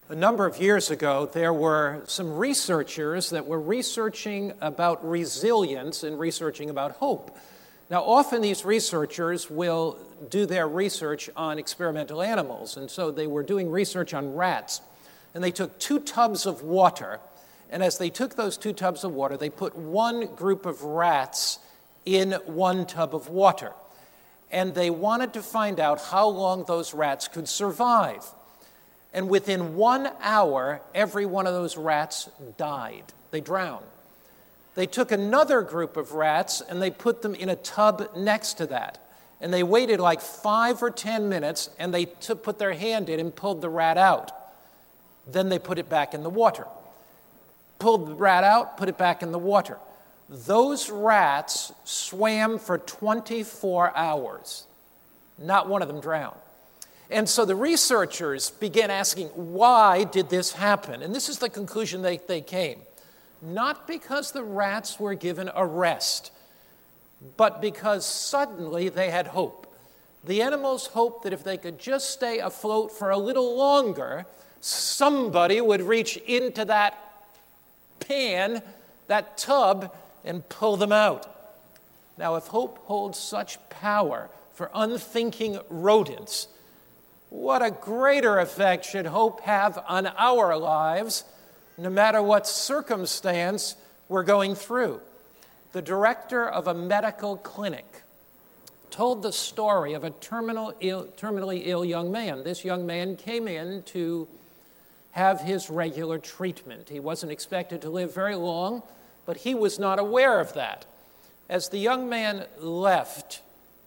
A number of years ago, there were some researchers that were researching about resilience and researching about hope. Now, often these researchers will do their research on experimental animals, and so they were doing research on rats. And they took 2 tubs of water, and as they took those 2 tubs of water, they put one group of rats in one tub of water. And they wanted to find out how long those rats could survive. And within 1 hour, every one of those rats died. They drowned. They took another group of rats and they put them in a tub next to that. And they waited like 5 or 10 minutes and they put their hand in and pulled the rat out. Then they put it back in the water. Pulled the rat out, put it back in the water. Those rats swam for 24 hours. Not one of them drowned. And so the researchers began asking, why did this happen? And this is the conclusion they came. Not because the rats were given a rest, but because suddenly they had hope. The animals hoped that if they could just stay afloat for a little longer, somebody would reach into that pan, that tub, and pull them out. Now, if hope holds such power for unthinking rodents, what a greater effect should hope have on our lives, no matter what circumstance we're going through. The director of a medical clinic told the story of a terminally ill young man. This young man came in to have his regular treatment. He wasn't expected to live very long, but he was not aware of that. As the young man left,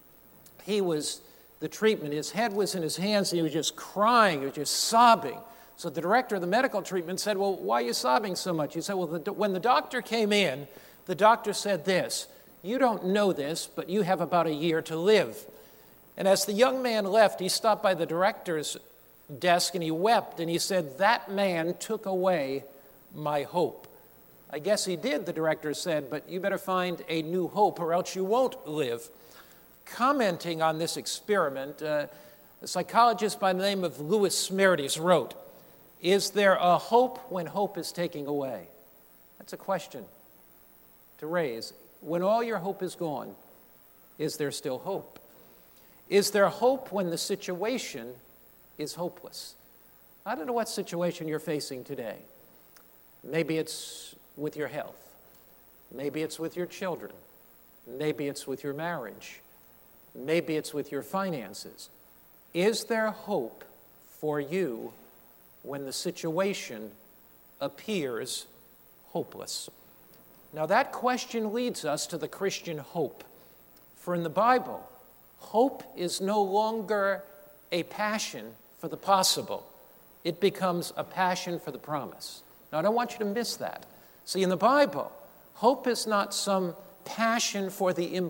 the treatment, his head was in his hands, and he was just crying, he was just sobbing. So the director of the medical treatment said, well, why are you sobbing so much? He said, well, when the doctor came in, the doctor said this, you don't know this, but you have about a year to live. And as the young man left, he stopped by the director's desk and he wept, and he said, that man took away my hope. I guess he did, the director said, but you better find a new hope or else you won't live. Commenting on this experiment, a psychologist by the name of Lewis Smerdes wrote, is there a hope when hope is taken away? That's a question to raise. When all your hope is gone, is there still hope? Is there hope when the situation is hopeless? I don't know what situation you're facing today. Maybe it's with your health. Maybe it's with your children. Maybe it's with your marriage. Maybe it's with your finances. Is there hope for you when the situation appears hopeless? Now that question leads us to the Christian hope. For in the Bible, hope is no longer a passion for the possible. It becomes a passion for the promise. Now I don't want you to miss that. See, in the Bible, hope is not some passion for the